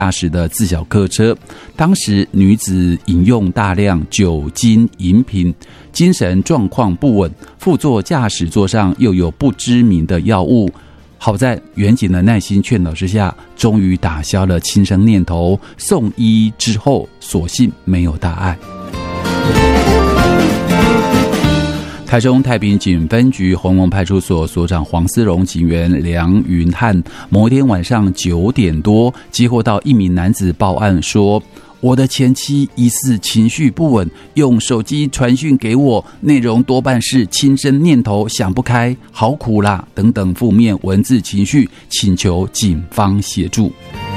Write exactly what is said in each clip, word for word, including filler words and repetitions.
驾驶的自小客车，当时女子饮用大量酒精饮品，精神状况不稳，副座驾驶座上又有不知名的药物。好在员警的耐心劝导之下，终于打消了轻生念头。送医之后，所幸没有大碍。台中太平警分局红龙派出所所长黄思荣警员梁云汉，某天晚上九点多，接获到一名男子报案说，我的前妻疑似情绪不稳，用手机传讯给我，内容多半是轻生念头、想不开、好苦啦等等负面文字情绪，请求警方协助。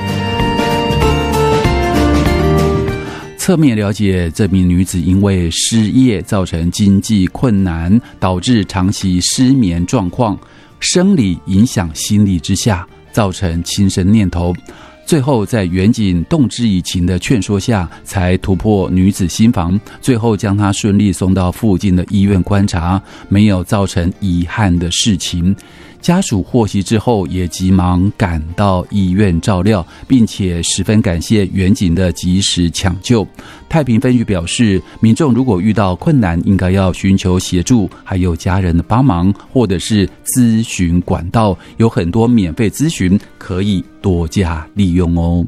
侧面了解，这名女子因为失业造成经济困难，导致长期失眠状况，生理影响心理之下，造成轻生念头。最后在员警动之以情的劝说下，才突破女子心防，最后将她顺利送到附近的医院观察，没有造成遗憾的事情。家属获悉之后，也急忙赶到医院照料，并且十分感谢员警的及时抢救。太平分局表示，民众如果遇到困难，应该要寻求协助，还有家人的帮忙，或者是咨询管道，有很多免费咨询，可以多加利用哦。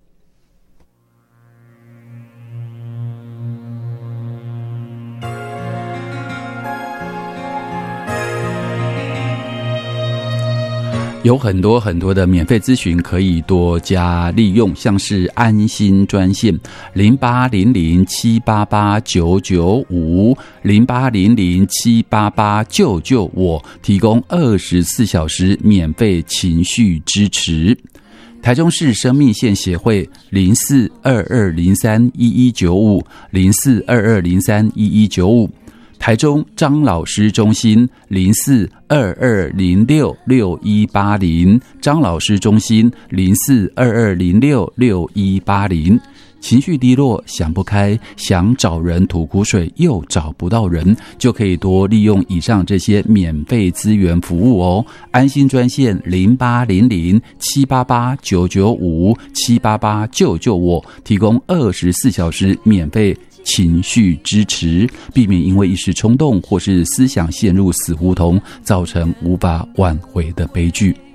有很多很多的免费咨询可以多加利用，像是安心专线零八零零七八八九九五 零八零零七八八救救我，提供二十四小时免费情绪支持。台中市生命线协会零四二二零三一一九五 零四二二零三一一九五，台中张老师中心零四二二零六六一八零，张老师中心零四二二零六六一八零。情绪低落，想不开，想找人吐苦水又找不到人，就可以多利用以上这些免费资源服务哦。安心专线零八零零七八八九九五 七八八救救我，提供二十四小时免费情绪支持，避免因为一时冲动或是思想陷入死胡同，造成无法挽回的悲剧。